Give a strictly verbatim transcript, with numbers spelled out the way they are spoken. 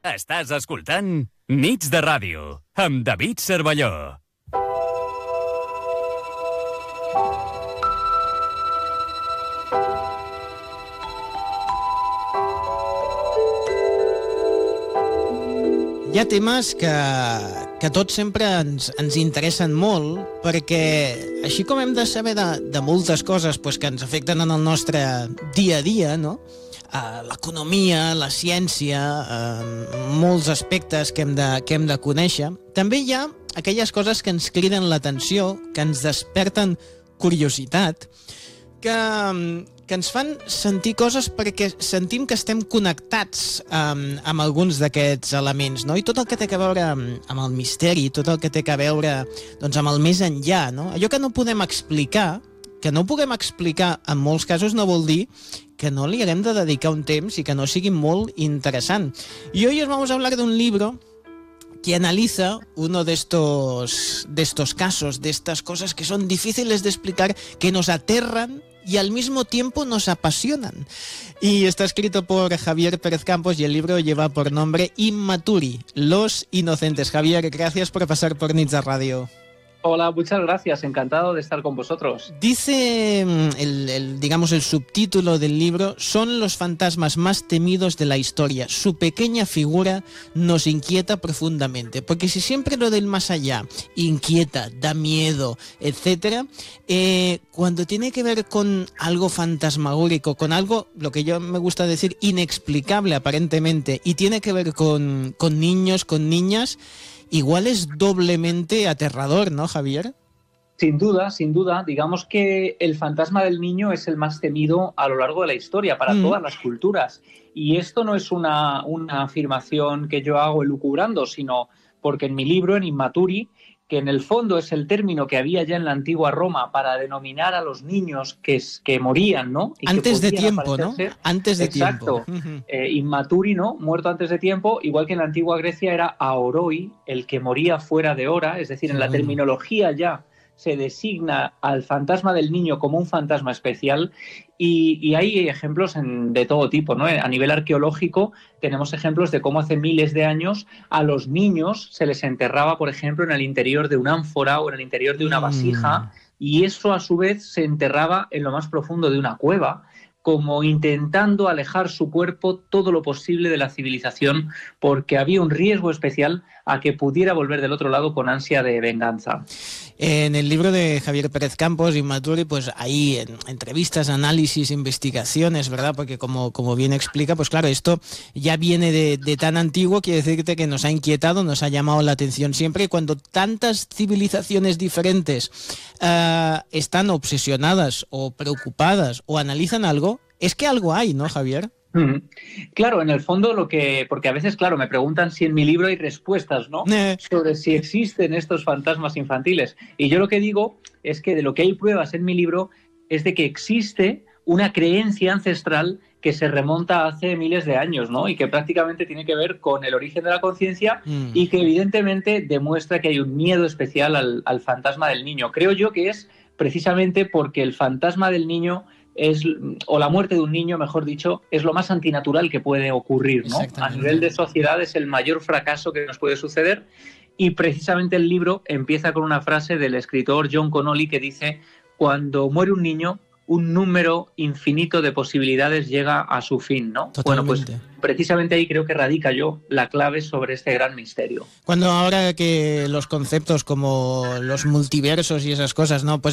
Estàs escoltant Nits de Ràdio, amb David Cervelló. Hi ha temes que, que tots sempre ens, ens interessen molt, perquè així com hem de saber de, de moltes coses pues, que ens afecten en el nostre dia a dia, no? Uh, l'economia, la ciència, uh, molts aspectes que hem, de, que hem de conèixer, també hi ha aquelles coses que ens criden l'atenció, que ens desperten curiositat, que, que ens fan sentir coses perquè sentim que estem connectats um, amb alguns d'aquests elements, no? I tot el que té a veure amb, amb el misteri, tot el que té a veure doncs, amb el més enllà, no? Allò que no podem explicar, que no puguem explicar en molts casos no vol dir que no li haguem de dedicar un temps i que no sigui molt interessant. Y hoy os vamos a hablar de un libro que analiza uno de estos, de estos casos, de estas cosas que son difíciles de explicar, que nos aterran y al mismo tiempo nos apasionan. Y está escrito por Javier Pérez Campos y el libro lleva por nombre Immaturi, Los Inocentes. Javier, gracias por pasar por Nits de Radio. Hola, muchas gracias, encantado de estar con vosotros. Dice el, el, digamos, el subtítulo del libro: son los fantasmas más temidos de la historia. Su pequeña figura nos inquieta profundamente. Porque si siempre lo del más allá inquieta, da miedo, etcétera, eh, cuando tiene que ver con algo fantasmagórico, con algo, lo que yo me gusta decir, inexplicable aparentemente, y tiene que ver con, con niños, con niñas, igual es doblemente aterrador, ¿no, Javier? Sin duda, sin duda. Digamos que el fantasma del niño es el más temido a lo largo de la historia, para mm. todas las culturas. Y esto no es una, una afirmación que yo hago elucubrando, sino porque en mi libro, en Immaturi, que en el fondo es el término que había ya en la antigua Roma para denominar a los niños que, que morían, ¿no? Y antes que de tiempo, ¿no? Antes de Exacto. tiempo. Exacto. Eh, Immaturi, ¿no? Muerto antes de tiempo, igual que en la antigua Grecia era aoroi, el que moría fuera de hora, es decir, en la terminología ya se designa al fantasma del niño como un fantasma especial, y, y hay ejemplos en, de todo tipo, ¿no? A nivel arqueológico tenemos ejemplos de cómo hace miles de años a los niños se les enterraba, por ejemplo, en el interior de una ánfora o en el interior de una vasija, mm. y eso a su vez se enterraba en lo más profundo de una cueva, como intentando alejar su cuerpo todo lo posible de la civilización, porque había un riesgo especial a que pudiera volver del otro lado con ansia de venganza. En el libro de Javier Pérez Campos, Immaturi, pues hay en, entrevistas, análisis, investigaciones, ¿verdad? Porque como, como bien explica, pues claro, esto ya viene de, de tan antiguo, quiere decirte que nos ha inquietado, nos ha llamado la atención siempre, y cuando tantas civilizaciones diferentes uh, están obsesionadas o preocupadas o analizan algo, es que algo hay, ¿no, Javier? Mm. Claro, en el fondo lo que... Porque a veces, claro, me preguntan si en mi libro hay respuestas, ¿no? Eh. Sobre si existen estos fantasmas infantiles. Y yo lo que digo es que de lo que hay pruebas en mi libro es de que existe una creencia ancestral que se remonta a hace miles de años, ¿no? Y que prácticamente tiene que ver con el origen de la conciencia mm. y que evidentemente demuestra que hay un miedo especial al, al fantasma del niño. Creo yo que es precisamente porque el fantasma del niño es, o la muerte de un niño, mejor dicho, es lo más antinatural que puede ocurrir, ¿no? A nivel de sociedad es el mayor fracaso que nos puede suceder, y precisamente el libro empieza con una frase del escritor John Connolly que dice: cuando muere un niño, un número infinito de posibilidades llega a su fin, ¿no? Totalmente. Bueno, pues precisamente ahí creo que radica yo la clave sobre este gran misterio. Cuando ahora que los conceptos como los multiversos y esas cosas, ¿no? Pues